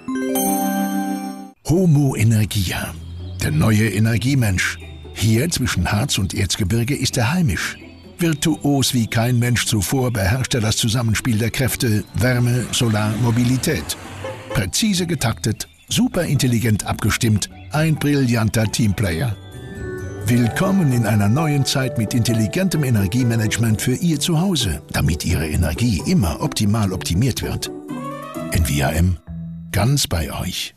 Homo Energia, der neue Energiemensch. Hier zwischen Harz und Erzgebirge ist er heimisch. Virtuos wie kein Mensch zuvor beherrscht er das Zusammenspiel der Kräfte Wärme, Solar, Mobilität. Präzise getaktet, superintelligent abgestimmt, ein brillanter Teamplayer. Willkommen in einer neuen Zeit mit intelligentem Energiemanagement für Ihr Zuhause, damit Ihre Energie immer optimal optimiert wird. NVIM, ganz bei euch.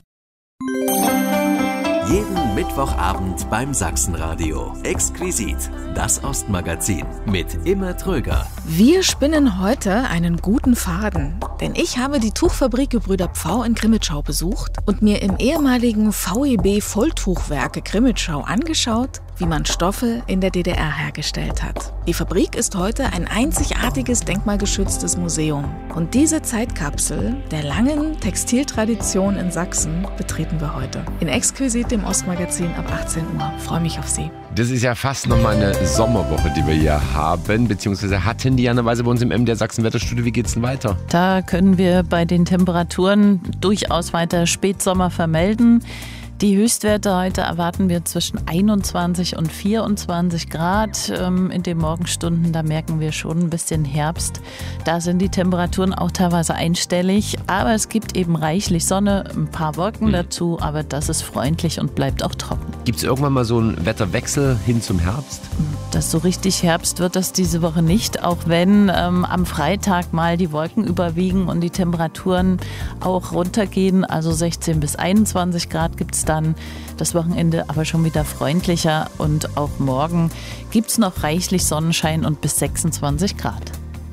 Jeden Mittwochabend beim Sachsenradio. Exquisit, das Ostmagazin mit Imme Tröger. Wir spinnen heute einen guten Faden, denn ich habe die Tuchfabrik Gebrüder Pfau in Crimmitschau besucht und mir im ehemaligen VEB Volltuchwerke Crimmitschau angeschaut, wie man Stoffe in der DDR hergestellt hat. Die Fabrik ist heute ein einzigartiges denkmalgeschütztes Museum. Und diese Zeitkapsel der langen Textiltradition in Sachsen betreten wir heute. In Exquisit, dem Ostmagazin ab 18 Uhr. Freue mich auf Sie. Das ist ja fast nochmal eine Sommerwoche, die wir hier haben, beziehungsweise hatten Diana Weise bei uns im MDR Sachsen-Wetterstudio. Wie geht's denn weiter? Da können wir bei den Temperaturen durchaus weiter Spätsommer vermelden. Die Höchstwerte heute erwarten wir zwischen 21 und 24 Grad. In den Morgenstunden, da merken wir schon ein bisschen Herbst. Da sind die Temperaturen auch teilweise einstellig. Aber es gibt eben reichlich Sonne, ein paar Wolken dazu. Aber das ist freundlich und bleibt auch trocken. Gibt es irgendwann mal so einen Wetterwechsel hin zum Herbst? Das so richtig Herbst wird das diese Woche nicht. Auch wenn am Freitag mal die Wolken überwiegen und die Temperaturen auch runtergehen. Also 16 bis 21 Grad gibt es dann. Das Wochenende aber schon wieder freundlicher und auch morgen gibt es noch reichlich Sonnenschein und bis 26 Grad.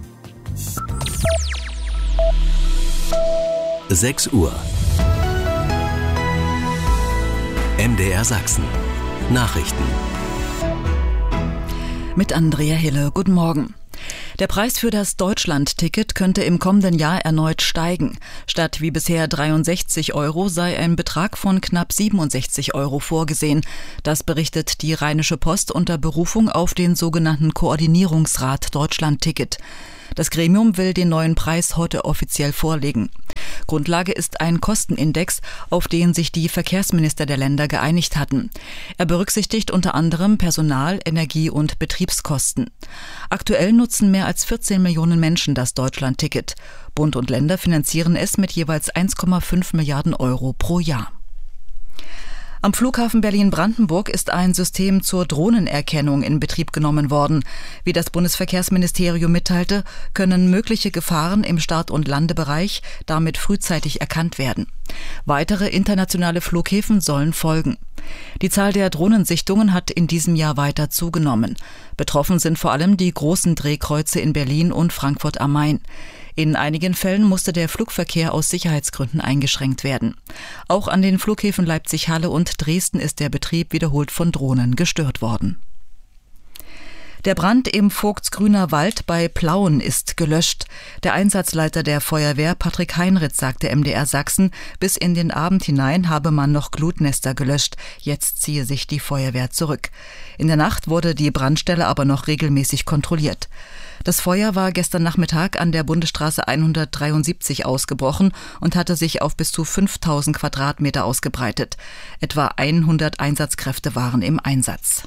6 Uhr. MDR Sachsen. Nachrichten. Mit Andrea Hille. Guten Morgen. Der Preis für das Deutschland-Ticket könnte im kommenden Jahr erneut steigen. Statt wie bisher 63 € sei ein Betrag von knapp 67 € vorgesehen. Das berichtet die Rheinische Post unter Berufung auf den sogenannten Koordinierungsrat Deutschland-Ticket. Das Gremium will den neuen Preis heute offiziell vorlegen. Grundlage ist ein Kostenindex, auf den sich die Verkehrsminister der Länder geeinigt hatten. Er berücksichtigt unter anderem Personal-, Energie- und Betriebskosten. Aktuell nutzen mehr als 14 Millionen Menschen das Deutschland-Ticket. Bund und Länder finanzieren es mit jeweils 1,5 Milliarden € pro Jahr. Am Flughafen Berlin-Brandenburg ist ein System zur Drohnenerkennung in Betrieb genommen worden. Wie das Bundesverkehrsministerium mitteilte, können mögliche Gefahren im Start- und Landebereich damit frühzeitig erkannt werden. Weitere internationale Flughäfen sollen folgen. Die Zahl der Drohnensichtungen hat in diesem Jahr weiter zugenommen. Betroffen sind vor allem die großen Drehkreuze in Berlin und Frankfurt am Main. In einigen Fällen musste der Flugverkehr aus Sicherheitsgründen eingeschränkt werden. Auch an den Flughäfen Leipzig-Halle und Dresden ist der Betrieb wiederholt von Drohnen gestört worden. Der Brand im Vogtsgrüner Wald bei Plauen ist gelöscht. Der Einsatzleiter der Feuerwehr, Patrick Heinritz, sagte MDR Sachsen, bis in den Abend hinein habe man noch Glutnester gelöscht. Jetzt ziehe sich die Feuerwehr zurück. In der Nacht wurde die Brandstelle aber noch regelmäßig kontrolliert. Das Feuer war gestern Nachmittag an der Bundesstraße 173 ausgebrochen und hatte sich auf bis zu 5000 Quadratmeter ausgebreitet. Etwa 100 Einsatzkräfte waren im Einsatz.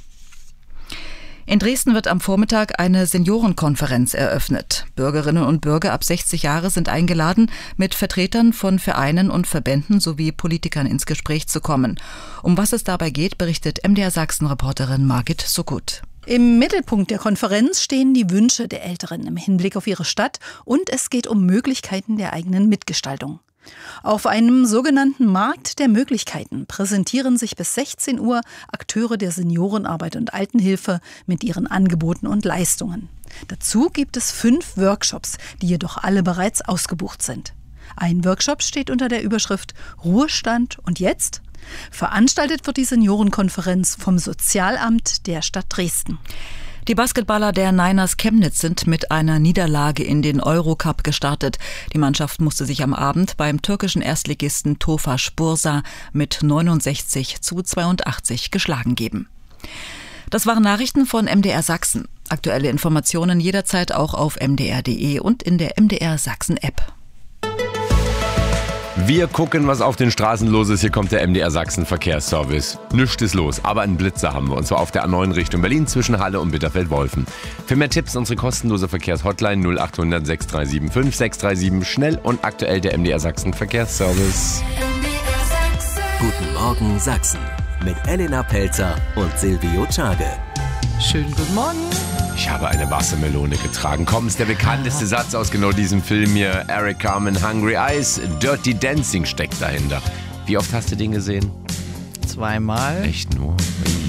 In Dresden wird am Vormittag eine Seniorenkonferenz eröffnet. Bürgerinnen und Bürger ab 60 Jahre sind eingeladen, mit Vertretern von Vereinen und Verbänden sowie Politikern ins Gespräch zu kommen. Um was es dabei geht, berichtet MDR Sachsen-Reporterin Margit Suckut. Im Mittelpunkt der Konferenz stehen die Wünsche der Älteren im Hinblick auf ihre Stadt und es geht um Möglichkeiten der eigenen Mitgestaltung. Auf einem sogenannten Markt der Möglichkeiten präsentieren sich bis 16 Uhr Akteure der Seniorenarbeit und Altenhilfe mit ihren Angeboten und Leistungen. Dazu gibt es 5 Workshops, die jedoch alle bereits ausgebucht sind. Ein Workshop steht unter der Überschrift Ruhestand und jetzt? Veranstaltet wird die Seniorenkonferenz vom Sozialamt der Stadt Dresden. Die Basketballer der Niners Chemnitz sind mit einer Niederlage in den Eurocup gestartet. Die Mannschaft musste sich am Abend beim türkischen Erstligisten Tofaş Bursa mit 69-82 geschlagen geben. Das waren Nachrichten von MDR Sachsen. Aktuelle Informationen jederzeit auch auf mdr.de und in der MDR Sachsen App. Wir gucken, was auf den Straßen los ist. Hier kommt der MDR Sachsen Verkehrsservice. Nichts ist los, aber einen Blitzer haben wir. Und zwar auf der A9 Richtung Berlin zwischen Halle und Bitterfeld-Wolfen. Für mehr Tipps unsere kostenlose Verkehrshotline 0800 6375 637. Schnell und aktuell der MDR Sachsen Verkehrsservice. Guten Morgen Sachsen mit Elena Pelzer und Silvio Czage. Schönen guten Morgen. Ich habe eine Wassermelone getragen. Komm, ist der bekannteste Satz aus genau diesem Film hier. Eric Carmen, Hungry Eyes, Dirty Dancing steckt dahinter. Wie oft hast du den gesehen? 2-mal. Echt nur?